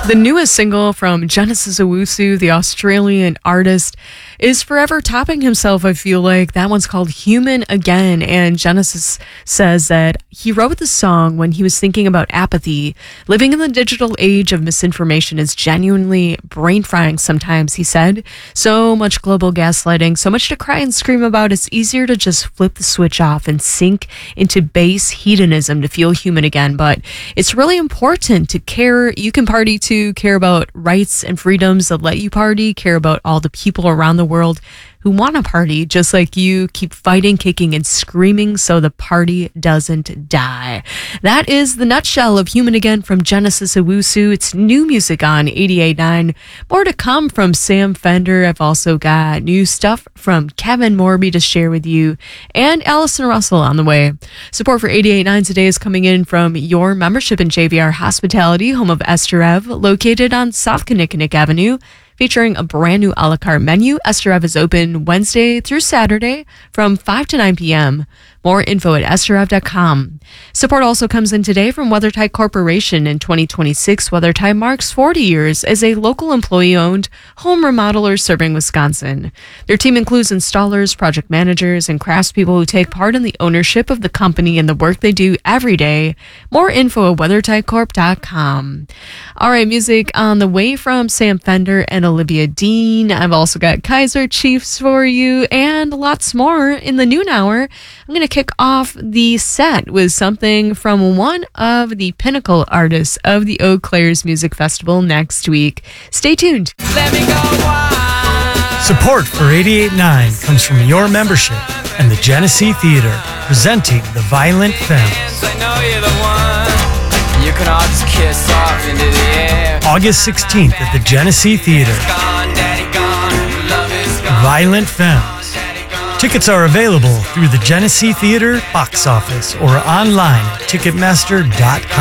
The newest single from Genesis Owusu, the Australian artist, is forever topping himself, I feel like. That one's called Human Again, and Genesis says that he wrote the song when he was thinking about apathy. Living in the digital age of misinformation is genuinely brain-frying sometimes, he said. So much global gaslighting, so much to cry and scream about, it's easier to just flip the switch off and sink into base hedonism to feel human again. But it's really important to care. You can party too, care about rights and freedoms that let you party, care about all the people around the world who want to party just like you. Keep fighting, kicking, and screaming so the party doesn't die. That is the nutshell of Human Again from Genesis Owusu. It's new music on 88.9. More to come from Sam Fender. I've also got new stuff from Kevin Morby to share with you, and Allison Russell on the way. Support for 88.9 today is coming in from your membership in JVR Hospitality, home of Esther Ev, located on South Kinnickinnick Avenue, featuring a brand new a la carte menu. Esther Ev is open Wednesday through Saturday from 5 to 9 p.m. More info at esterev.com. Support also comes in today from WeatherTide Corporation. In 2026, WeatherTide marks 40 years as a local employee-owned home remodeler serving Wisconsin. Their team includes installers, project managers, and craftspeople who take part in the ownership of the company and the work they do every day. More info at weathertidecorp.com. All right, music on the way from Sam Fender and Olivia Dean. I've also got Kaiser Chiefs for you and lots more in the noon hour. I'm going to kick off the set with something from one of the pinnacle artists of the Eau Claire's Music Festival next week. Stay tuned. Let me go wild. Support for 88.9 comes from your membership and the Genesee Theater, presenting The Violent Femmes. I know you're the one. You can all just kiss off into the air. August 16th at the Genesee Theater. Gone, daddy gone. Love is gone. Violent Femmes. Tickets are available through the Genesee Theater box office or online at Ticketmaster.com.